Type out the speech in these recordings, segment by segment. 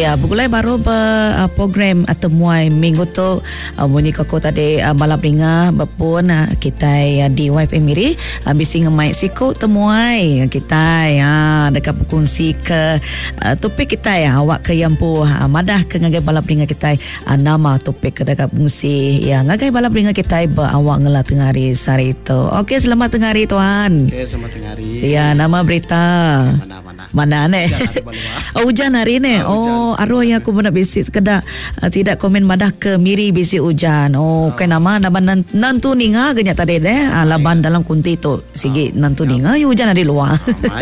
Ya, begulai baru program temuai minggu tu bunyi koko tadi balap ringa berpun kita di YFM Miri bising mai siku temuai kita dekat berkongsi ke topik kita awak ke yampu madah ke ngagai balap ringa kita nama topik ke dekat berkongsi ngagai balap ringa kita awak ngela tengah hari sari itu. Okey, selamat tengah hari tuan. Okey, selamat tengah hari. Ya, nama berita mana ne? Hujan hari ni. Arwah yang aku nak bisik sekedar tidak komen madah ke Miri bisik hujan. Kan nama nantu ninga genya tadi deh. Laban dalam kunti tu sigi nantu ninga hujan ada luar.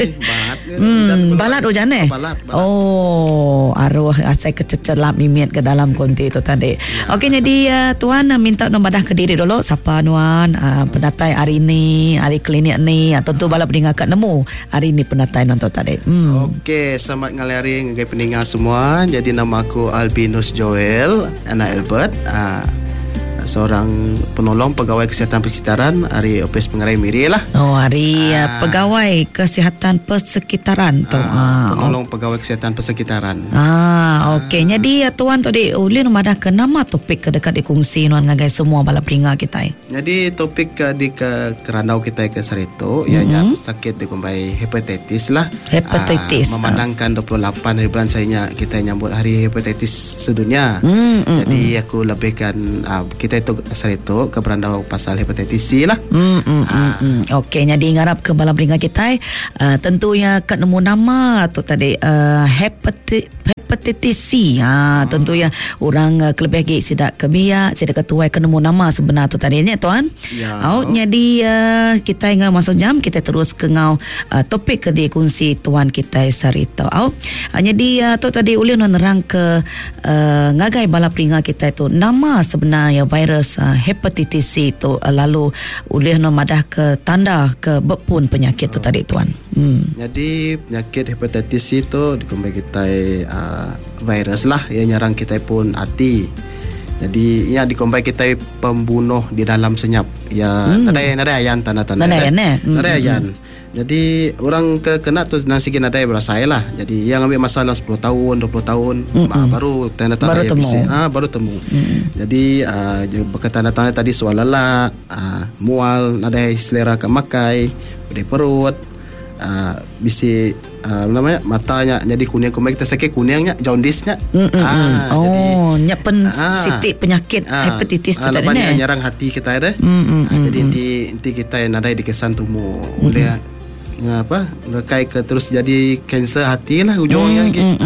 Balat hujan ne? Balat. Arwah asai kececelap mimit ke dalam kunti tu tadi. Okey, jadi tuan minta madah ke diri dulu siapa tuan pendatai hari ni, hari klinik ni tentu balap dengar kat nemu. Hari ni pendatai nonton tadi. Okey, selamat ngalari ngagai pendengar semua. Jadi nama aku Albinus Joel, anak Albert. Seorang penolong pegawai kesihatan persekitaran hari Opis Pengerai Miri lah. Hari pegawai kesihatan persekitaran tu. Penolong pegawai kesihatan persekitaran. Okey. Jadi tuan tadi ulin madah ke nama topik ke dekat dikongsi nuan ngagai semua balap ringa kita. Jadi topik di ke kerandau kita ke Sarito ianya sakit dikumbai hepatitis lah. Hepatitis. Memandangkan 28 hari bulan saya kita nyambut hari hepatitis sedunia. Jadi aku lebihkan kita itu Sarito ke berandau pasal hepatitis C lah. Okey, jadi ngarap ke balap ringa kita tentunya kat nemu nama tu tadi hepatitis C. Tentunya orang kelebih lagi sidak kebiak, sidak ketuai ke nemu nama sebenar tu tadi ni tuan. Jadi kita ingat masuk jam kita terus ke ngau topik ke dikongsi tuan kita Sarito. Jadi tu tadi ulun nerang ke ngagai balap ringa kita itu nama sebenarnya virus hepatitis C itu lalu ulih madah ke tanda ke berpun penyakit tu tadi tuan. Jadi penyakit hepatitis C itu dikumbai kita virus lah yang nyerang kita pun hati. Jadi ia dikumbai kita pembunuh di dalam senyap. Ya nada ayan tanda-tanda. Nada ayan. Jadi orang kena tu nasi kena daya berasai lah. Jadi yang ambil masa dalam 10 tahun, 20 tahun baru tanda-tanda baru temu. Jadi tanda-tanda tadi soal lelah, mual, nadai selera ke makai, pedih perut, bisi namanya matanya jadi kuning kita sakit kuningnya jaundisnya. Jadi nyapen sitik penyakit hepatitis tu tadi ni. Nyerang hati kita ada. Jadi inti kita nadai dikesan tumu oleh rekai ke terus jadi kanser hati lah ujungnya gitu.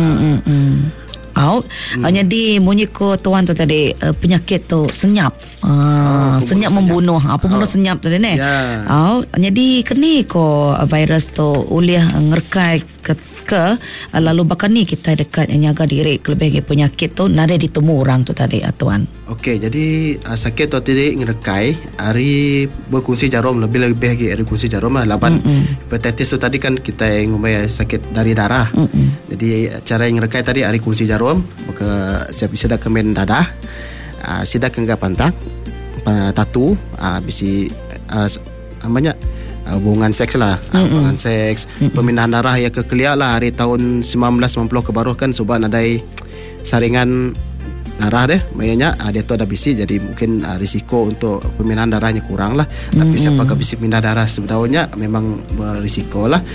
Jadi bunyi ko tuan tu tadi penyakit tu senyap. Senyap membunuh. Pembunuh senyap tu ni. Jadi kini ko virus tu ulih ngerkai ke lalu bakal ni kita dekat nyaga diri kelebih penyakit tu nada ditemu orang tu tadi tuan. Okey, jadi sakit tu tadi ngerekai hari berkongsi jarum lebih lagi hari berkongsi jarum lah. Laban hepatitis tu tadi kan kita ngomong sakit dari darah. Jadi cara yang ngerekai tadi hari kongsi jarum maka siap bisa dah kemen dadah. Sidak enggak pantak tatu bisi namanya hubungan seks lah. Hubungan seks, pemindahan darah ya ke kelia lah hari tahun 1990 ke baru kan sebab nadai saringan darah deh makanya dia tu ada bisi jadi mungkin risiko untuk pemindahan darahnya kurang lah. Tapi siapa ke bisi pindah darah sebenarnya memang berisiko lah.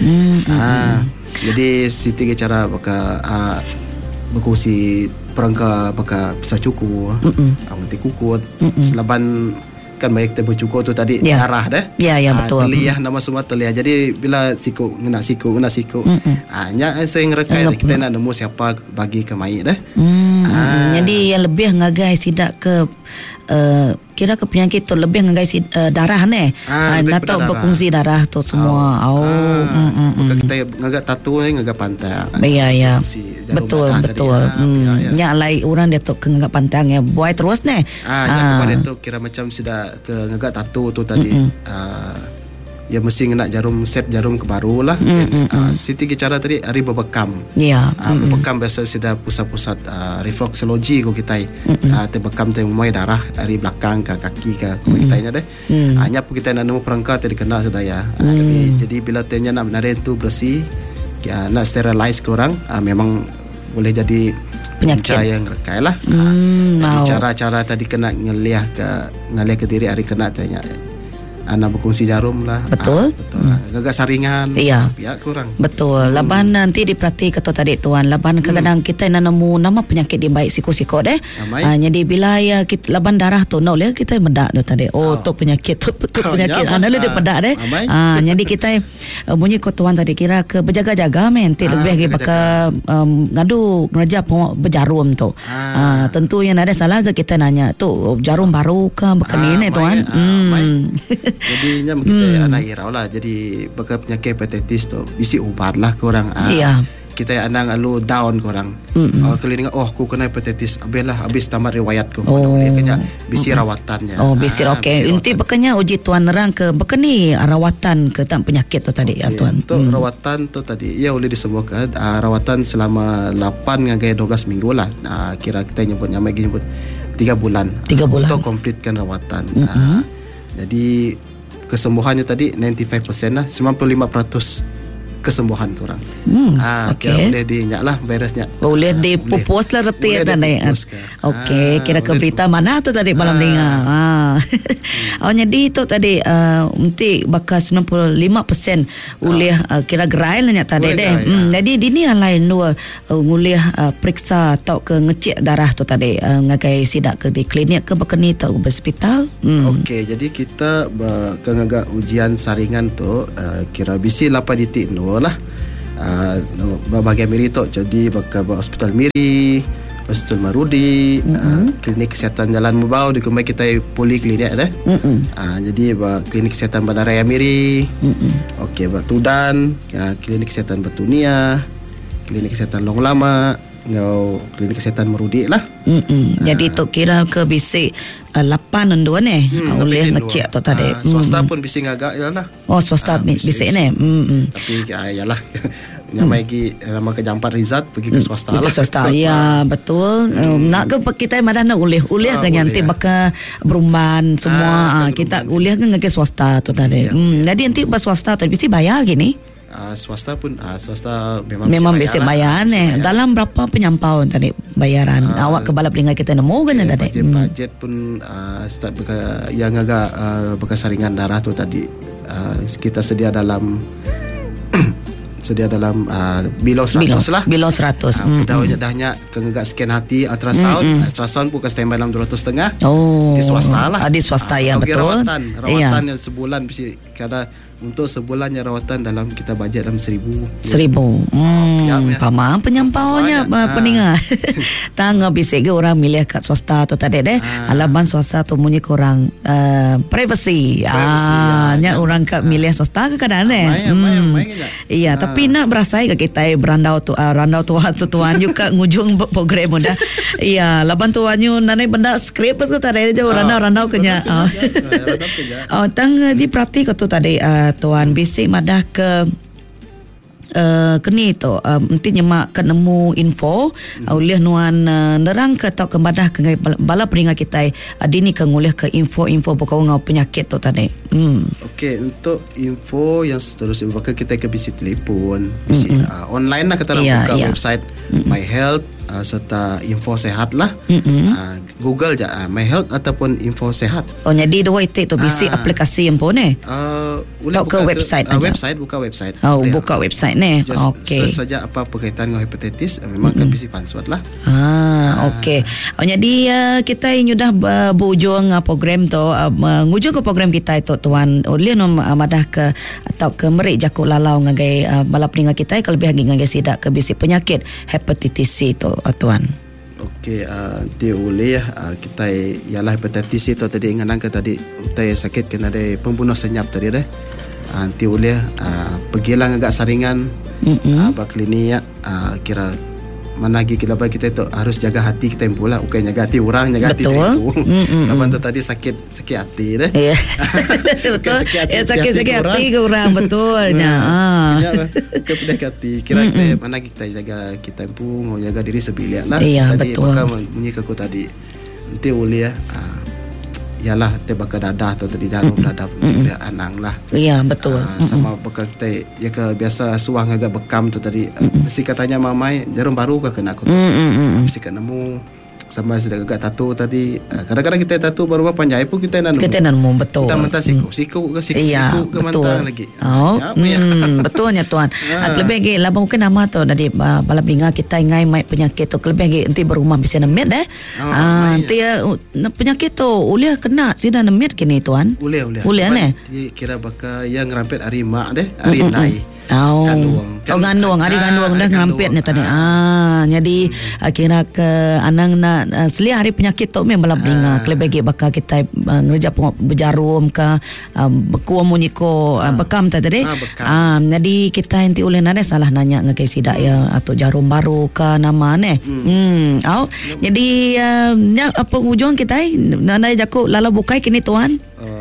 Jadi siti cara baka berkongsi perangka baka bisa cukup mesti kukut selaban kan banyak kita bercukur tu tadi darah dah. Ya betul. Terliah nama semua terliah. Jadi bila siku ngena siku nya saya ngerekai kita nak nemu siapa bagi ke mai dah. Jadi yang lebih ngagai sidak ke kira ke penyakit tu lebih ngagai darah ni. Atau berfungsi darah tu semua. Bukan kita ngagak tatu ni ngagak pantai. Ya. Betul. Yang lain orang dia tu ke ngagak pantang ya buat terus ni. Sebab dia tu kira macam sudah ke ngagak tatu tu tadi. Ya mesti nak set jarum ke baru lah. Siti cara tadi hari berbekam. Berbekam biasa sudah pusat-pusat refleksologi ko kita. Terbekam tu memang darah dari belakang ke kaki ke kita nya deh. Hanya pun kita nak nemu perangkat tadi kena sudah ya. Jadi bila tanya nak benarin tu bersih, nak sterilize ke orang, memang boleh jadi penyakit yang rekai lah. Jadi cara-cara tadi kena ngeliah ke diri hari kena tanya anak berkongsi jarum lah. Betul. Agak saringan. Iya. Ya kurang. Betul. Laban nanti diperhati kata tadi tuan. Laban kadang-kadang kita nak nemu nama penyakit di baik siko-siko deh. Jadi bila ya kita laban darah tu nak lihat kita medak tu tadi. Tu penyakit tu penyakit. Dia pedak deh. Jadi kita bunyi ko tuan tadi kira ke berjaga-jaga menti lebih lagi pakai ngadu ngerja berjarum tu. Tentu yang ada salah ke kita nanya tu jarum baru ke bekeni ni tuan. Jadinya kita anak irau lah. Jadi bakal penyakit hepatitis tu bisi ubat lah korang. Kita anak lalu down korang. Keliling aku kena hepatitis. Habis tamat riwayat ko. Dia kena bisi rawatannya. Bisi okey. Inti bekanya uji tuan nerang ke bekeni rawatan ke penyakit tu tadi tuan. Untuk rawatan tu tadi ya boleh disembuhkan. Rawatan selama 8 hingga 12 minggu lah. Kira kita nyebutnya lagi nyebut 3 bulan. 3 bulan. Untuk komplitkan rawatan. Jadi kesembuhannya tadi 95% lah, 95% kesembuhan kurang. Kira boleh dinyak lah virusnya. Boleh dipupus lah reti tadi. Okey, kira ke berita mana tu tadi malam dengar. Jadi itu tadi nanti bakal 95% oleh kira gerai lah tadi deh. Jadi dini lain dua oleh periksa atau ke ngecek darah tu tadi ngagai sidak ke di klinik ke bekeni atau hospital. Okey, jadi kita ngagak ujian saringan tu kira bisi 8.0 lah. Bahagian Miri tu jadi bakal hospital Miri, hospital Marudi, klinik kesihatan Jalan Mubau dikembali kita poliklinik dah. Jadi klinik kesihatan Bandaraya Miri. Okey, Tudan, klinik kesihatan Batunia, klinik kesihatan Long Lama, klinik kesihatan Marudi lah. Jadi tu kira ke bisi 8 dua ni oleh ngecek tu tadi. Swasta pun bisi ngagak lah. Swasta bisi ni. Tapi yalah. Yang lagi lama ke Jampat Rizat pergi ke swasta lah. Swasta ya betul. Nak ke kita mana nak ulih ke nanti bakal berumban semua kita ulih ke ngake swasta tu tadi. Jadi nanti pas swasta tu bisi bayar gini. Swasta pun swasta memang bisi bayar ni. Dalam berapa penyampau tadi bayaran awak ke balap dengan kita nemu kan tadi. Budget pun start yang agak bekas saringan darah tu tadi kita sedia dalam below 100 lah. Below 100. Dahnya kengagak scan hati ultrasound pun ke standby dalam 200.5. Di swasta lah. Di swasta ya betul. Rawatan yang sebulan bisi kada untuk sebulannya rawatan dalam kita bajet dalam 1,000. Pamang penyampaunya peningat. Tangga bisik ke orang milih kat swasta tu tadi deh. Alaban swasta tu munyi kurang privacy. Nya orang kat milih swasta ke kadang deh. Iya, tapi nak berasai ke kita berandau tu tuan juga ngujung program muda. Iya, laban tuannya nanai benda skrip tu tadi je randau kenya. Tang diperhati ke tu tadi tuan bisik madah ke keni tu nanti nyemak ke nemu info oleh nuan nerang ke tau kemadah ke bala peringat kita dini ke ngulih ke info pokok ngau penyakit tu tadi. Okey, untuk info yang seterusnya bakal kita ke bisi telefon, bisi online lah kita buka website My Health serta info sehat lah. Google je My Health ataupun info sehat. Jadi dua itu bisi aplikasi info ni. Atau ke website aja. Buka website. Buka website ni. Okey. Saja apa berkaitan dengan hepatitis memang kan bisi panswat lah. Okey. Jadi kita ini dah berujung program tu ngujung ke program kita itu tuan oleh madah ke atau ke merik jakuk lalau ngagai balap dengan kita kalau lebih lagi ngagai sidak ke bisi penyakit hepatitis C tu tuan. Okey, nanti oleh kita ialah hepatitis itu tadi nganang ke tadi utai sakit kena ada pembunuh senyap tadi deh. Nanti oleh pergilah agak saringan klinik kira mana lagi kita tu harus jaga hati kita pula bukan jaga hati orang, jaga hati tempo. Kapan tu tadi sakit hati deh. Betul. Sakit hati ke orang betulnya. Kepedah hati. Kira kita mana kita jaga kita tempo, mau jaga diri sebilik lah. Tadi maka bunyi aku tadi nanti boleh ialah te bakal dadah atau tadi jarum dadah dia anang lah. Ya, betul. Sama bakal te ya ke biasa suang agak bekam tu tadi mesti katanya mamai jarum baru ke kena aku. Mesti kena nemu sama sudah agak tato tadi. Kadang-kadang kita tato baru panjai pun kita nanu. Kita nanu betul. Kita mentah siku ke mantang lagi. Betulnya tuan. Lebih lagi labang mungkin nama tu dari balap binga kita ingai mai penyakit tu lebih lagi nanti berumah bisa nemit nanti penyakit tu ulih kena sida nemit kini tuan. Ulih kira bakal yang ngerampet hari mak hari nai. Ganduang hari ganduang dah ngerampetnya tadi. Jadi kira ke anang na selia hari penyakit tu memang balap binga lebih lagi bakal kita ngerja berjarum ke bekuam munyiko bekam tadi. Jadi kita nanti ulih nade salah nanya ngakai sida ya atau jarum baru ke nama ne. Jadi apa ujung kita nana jaku lala bukai kini tuan.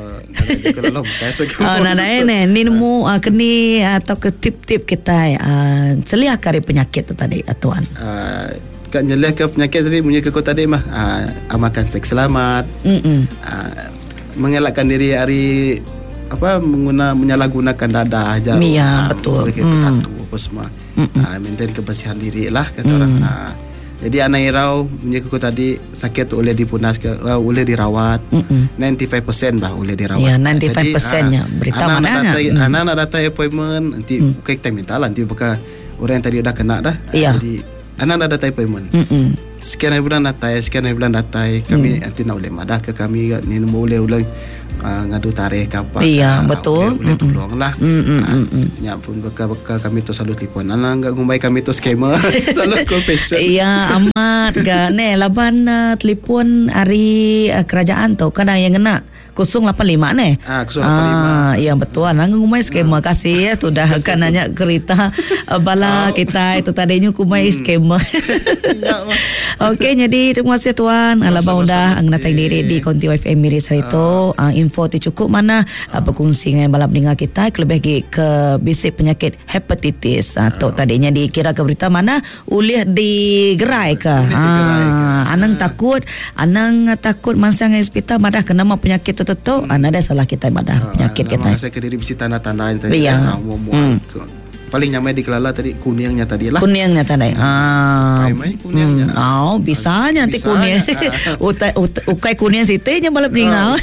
Ni nemu kini atau ke tip-tip kita selia kari penyakit tu tadi tuan. Kan nyeleh ke penyakit tadi punya ke kota tadi mah amalkan seks selamat. Mengelakkan diri hari menyalahgunakan dadah jarum. Ya, betul. Tatu apa semua. Maintain kebersihan diri lah kata orang. Jadi anak irau punya kuku tadi sakit tu boleh dipunas boleh dirawat. 95% bah boleh dirawat. Ya, 95%-nya berita mananya. Anak nak datang appointment nanti kita minta lah nanti bakal orang yang tadi udah kena dah. Jadi anak nak datang appointment. Sekian hari bulan datai kami nanti nak boleh madah ke kami ni boleh ulang ngadu tarikh ke apa. Iya, betul. Boleh tolong lah. Ya pun bekal kami tu selalu telefon. Anak enggak ngumbai kami tu scammer. Selalu call patient. Iya, amat ga ne laban telefon hari kerajaan tu kadang yang kena 085 ne. 085. Iya betul. Nang ngumai scammer kasih ya tu dah kan nanya kereta bala kita itu tadinya kumai scammer. Okey, jadi terima kasih tuan. Labang dah ang natay diri di Konti FM Miri Sarito. Info ti cukup mana berkongsi dengan balap dengar kita lebih ke bisik penyakit hepatitis atau tadinya dikira ke berita mana ulih digerai ke. Anang takut mansang hospital madah kena penyakit tu ada salah kita madah penyakit kita. Saya kediri bisi tanda-tanda yang tadi paling nyamai di Kelala tadi kuningnya tadi lah. Kuningnya tadi. Kuningnya. Bisanya nanti kuning. Ukai kuning sitenya balap ringau.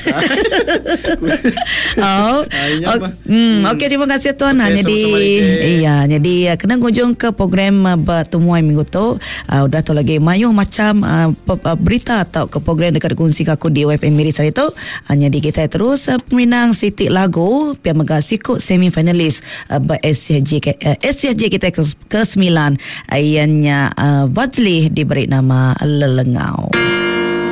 Okey, terima kasih tuan. Jadi kena kunjung ke program bertemuan minggu tu. Udah tu lagi mayuh macam berita atau ke program dekat kongsi aku di WFM Miri Sarito. Jadi kita terus peminang Siti Lagu pihak mega sikut semi-finalis SCJ kita ke-9 ianya Vazli diberi nama Lelengau.